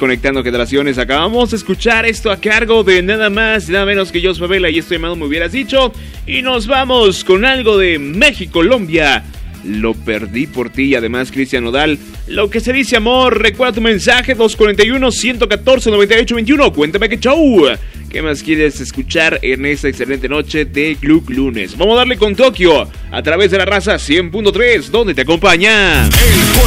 Conectando Generaciones. Acabamos de escuchar esto a cargo de nada más y nada menos que Jos Favela y Estoy Amado Me Hubieras Dicho. Y nos vamos con algo de México, Colombia. Lo perdí por ti. Y además Cristian Nodal. Lo que se dice amor. Recuerda tu mensaje 241-114-9821. Cuéntame qué show. ¿Qué más quieres escuchar en esta excelente noche de Gluck Lunes? Vamos a darle con Tokio a través de la raza 100.3, donde te acompaña